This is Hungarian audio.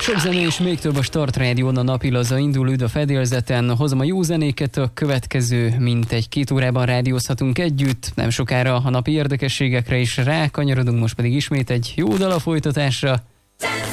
Sok zene és még több a Start Rádión, a napilaza indul, üdv a fedélzeten. Hozom a jó zenéket, a következő mintegy 2 órában rádiózhatunk együtt. Nem sokára a napi érdekességekre is rákanyarodunk, most pedig ismét egy jó dal a folytatásra.